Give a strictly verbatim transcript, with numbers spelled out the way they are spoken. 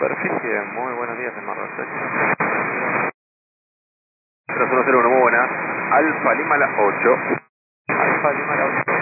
Superficie, muy buenos días en Marruecos. tres uno cero uno, muy buenas. Alfa Lima la ocho. Alfa Lima la ocho.